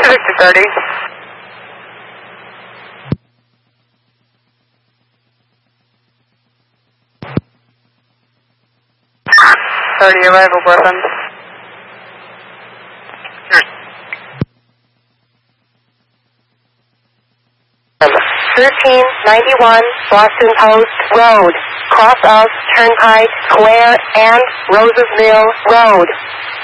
Victor 30. 30, arrival weapons. 1391 Boston Post Road, cross of Turnpike Square and Roses Mill Road.